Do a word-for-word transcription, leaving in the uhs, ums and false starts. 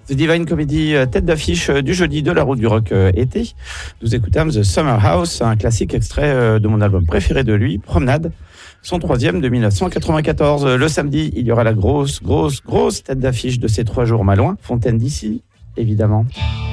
The Divine Comedy, tête d'affiche du jeudi de la route du rock euh, été. Nous écoutons The Summer House, un classique extrait euh, de mon album préféré de lui, Promenade, son troisième de dix-neuf cent quatre-vingt-quatorze. Le samedi, il y aura la grosse, grosse, grosse tête d'affiche de ces trois jours malouins, Fontaine d'ici, évidemment.